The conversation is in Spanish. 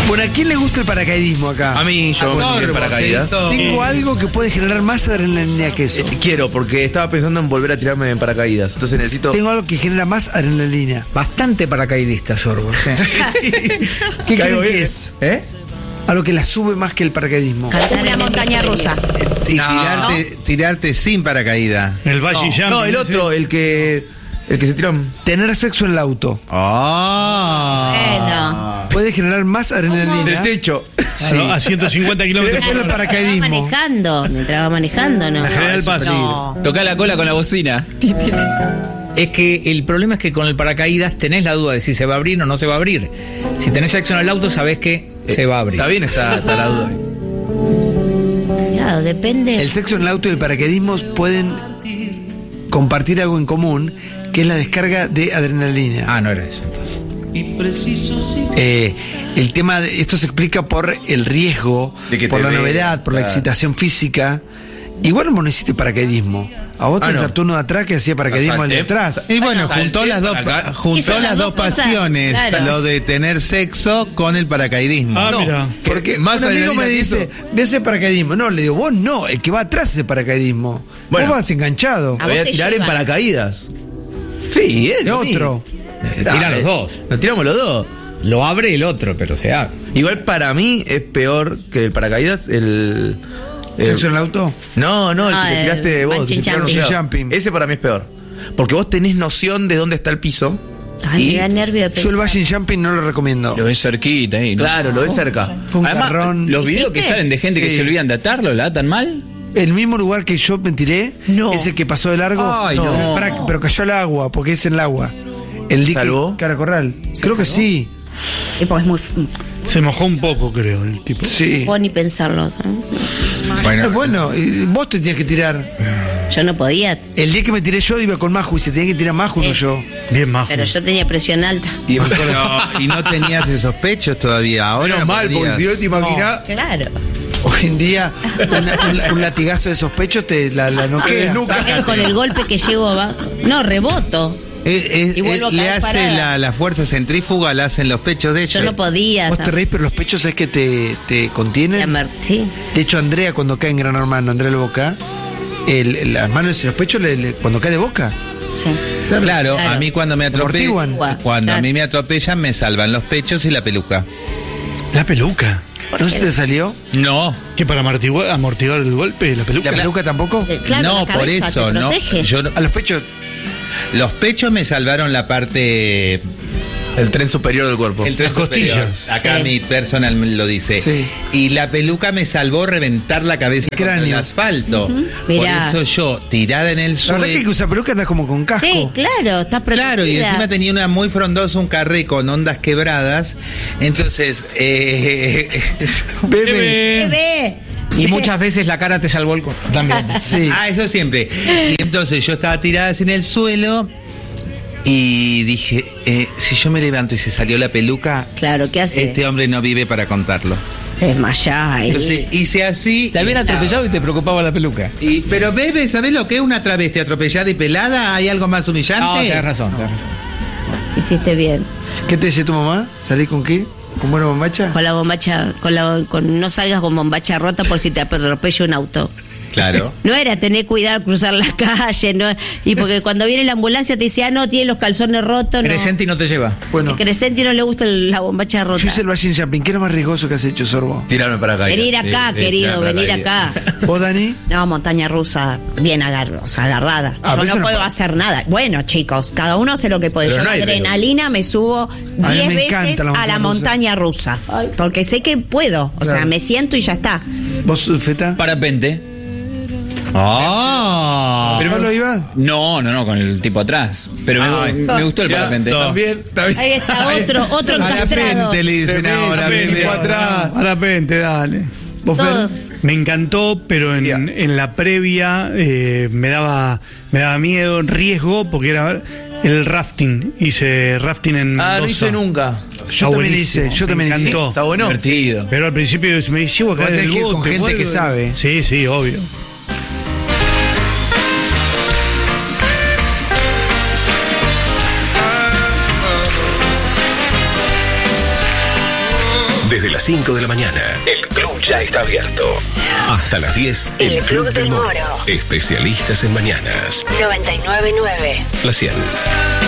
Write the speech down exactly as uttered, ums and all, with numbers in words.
Bueno, ¿a quién le gusta el paracaidismo acá? A mí, yo Sorbo, en paracaídas. Celso. Tengo algo que puede generar más adrenalina que eso. Eh, Quiero, porque estaba pensando en volver a tirarme en paracaídas. Entonces necesito. Tengo algo que genera más adrenalina. Bastante paracaidista, Sorbo. Sí. ¿Qué creen Caigo que bien. es? ¿Eh? Algo que la sube más que el paracaidismo. Cantar una montaña rusa. Y No. tirarte, tirarte sin paracaídas. El Valle Jumping. No, el otro, el que. El que se tiran. Tener sexo en el auto. Ah. Puede generar más adrenalina. Del techo. Sí. A, a ciento cincuenta kilómetros Pero por el hora. paracaidismo. Va manejando, mientras va manejando, ¿no? La General Paz. No. Toca la cola con la bocina. Es que el problema es que con el paracaídas tenés la duda de si se va a abrir o no se va a abrir. Si tenés sexo en el auto, sabés que se va a abrir. Está bien, está, está la duda. Claro, depende. El sexo en el auto y el paracaidismo pueden compartir algo en común, que es la descarga de adrenalina. Ah, no era eso, entonces. Eh, el tema de esto se explica por el riesgo, De que por te la ve, novedad, por la claro. excitación física. Igual vos no hiciste paracaidismo. A vos te Ah, no. saltó uno de atrás que hacía paracaidismo al de Salté. atrás. Y bueno, Salté juntó las dos, acá. juntó Hizo las las dos dos cosas, pasiones, claro. lo de tener sexo con el paracaidismo. Ah, No. mira. Porque Más un amigo adrenalina me que dice, eso. ve ese paracaidismo. No, le digo, vos no, el que va atrás es el paracaidismo. Bueno. Vos vas enganchado. A Me voy vos a te tirar lleva. en paracaídas. Sí, es De otro. Se tiran los dos. Nos tiramos los dos. Lo abre el otro, pero se abre. Igual para mí es peor que el paracaídas el. el- ¿Sexo en el auto? No, no, el No, que te el tiraste vos. bungee que se tiraron jumping. los dedos. Jumping. Ese para mí es peor. Porque vos tenés noción de dónde está el piso. Ay, y- me da nervio de pensar. Yo el bungee jumping no lo recomiendo. Lo ves cerquita ahí, ¿no? Claro, lo ves cerca. Fue un Además, garrón. los videos que ¿Hiciste? salen de gente que Sí. se olvidan de atarlo, ¿la atan mal? El mismo lugar que yo me tiré, No. ese que pasó de largo, Ay, no. Pará, pero cayó al agua, porque es en el agua. El dique ¿Salvó? Caracorral. Creo que sí. Y pues es muy. Se mojó un poco, creo, el tipo. Sí. No puedo ni pensarlo, ¿sabes? Es bueno, y vos te tenías que tirar. Yo no podía, El día que me tiré yo iba con Maju y se tenía que tirar Maju, no Eh. yo. Bien majo. pero yo tenía presión alta. Y, pero- y no tenías esos pechos todavía. Ahora Menos no mal, porque podrías. si no te imaginás. Claro. Hoy en día, una- un, un latigazo de esos pechos te la, la noquea. Es con el golpe que llego abajo. No, reboto. Es- es- Y vuelvo es- a le caer hace parada. la, la fuerza centrífuga, la hacen los pechos de Yo ella. no podía. Vos te ¿sabes? reís, pero los pechos es que te, te contienen. La mer- Sí. De hecho, Andrea, cuando cae en Gran Hermano, Andrea Boca, el, el- las manos y los pechos, le- le- cuando cae de boca. Sí. Claro, Claro. a mí cuando me atropellan, Amortiguan. cuando a Claro. mí me atropellan me salvan los pechos y la peluca. La peluca. ¿No se te salió? No, ¿Qué para amortiguar, amortiguar el golpe? ¿La peluca? ¿La peluca tampoco? Eh, Claro, no, la por cabeza eso, te no. protege. Yo no- A los pechos. los pechos me salvaron la parte, El tren superior del cuerpo. el tren Las costillas. superior. Acá Sí. mi personal me lo dice. Sí. Y la peluca me salvó reventar la cabeza El contra el cráneo. asfalto. Por Mirá. eso yo, tirada en el La suelo. verdad es que usar peluca andas como con casco. Sí, claro, estás protegida. Claro, y encima tenía una muy frondosa, un carré con ondas quebradas. Entonces, eh, Bebe. Bebé. Y muchas veces la cara te salvó el cuerpo también. Sí. ah, eso siempre. Y entonces yo estaba tirada así en el suelo y dije, eh, si yo me levanto y se salió la peluca, Claro, ¿qué hace? este hombre no vive para contarlo. Desmayá. eh. Entonces hice así. Te habían y- atropellado y te preocupaba la peluca. Y, pero bebé, ¿sabés lo que es una travesti atropellada y pelada? ¿Hay algo más humillante? No, tenés razón, tenés razón. Hiciste bien. ¿Qué te dice tu mamá? ¿Salís con qué? ¿Con buena bombacha? Con la bombacha, con la, con, no salgas con bombacha rota por si te atropella un auto. Claro. No era tener cuidado al cruzar la calle, no, y porque cuando viene la ambulancia te dice, ah, no, tiene los calzones rotos, no. Crescenti no te lleva. Bueno, A Crescenti no le gusta el- la bombacha rota. yo hice el bungee jumping. ¿Qué es lo más riesgoso que has hecho, Sorbo? Tirarme en paracaídas. Venir acá, Sí, sí, querido, tirarme en venir paracaídas. acá. ¿Vos, Dani? No, montaña rusa bien agar- o sea, agarrada. Ah, pero Yo eso no no puedo puede. hacer nada. Bueno, chicos, cada uno hace lo que puede. Pero Yo no la hay adrenalina me subo mí diez me veces encanta la a la montaña montaña rusa. Porque sé que puedo. O sea, Claro. me siento y ya está. ¿Vos, Feta? Parapente. ¡Ah! ¿Pero vos lo ibas? No, no, no, con el tipo atrás. Pero Ay. me, me gustó el Ya, parapente. También, también. Ahí está otro, otro encastrado. Parapente le dicen Te ahora, ves, bebé. te atrás. Parapente, dale. ¿Vos, Fer? Todos. Me encantó, pero en, Ya. en la previa eh, me daba me daba miedo, riesgo, porque era el rafting. Hice rafting en Ah, no Mendoza. hice nunca. Yo Está también buenísimo, hice, yo me también hice. encantó. Está bueno. Divertido. Pero al principio me llevo acá Vos tenés del que ir con bote, gente vuelvo. que sabe. Sí, sí, obvio. Desde las cinco de la mañana, el club ya está abierto. Hasta las diez, el, el Club, Club del Moro. Moro. Especialistas en mañanas. noventa y nueve punto nueve. La cien.